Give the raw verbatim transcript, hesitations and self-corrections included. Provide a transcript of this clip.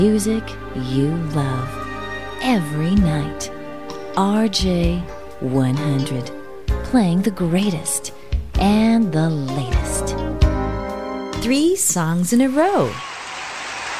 Music you love every night. R J one hundred, playing the greatest and the latest. Three songs in a row.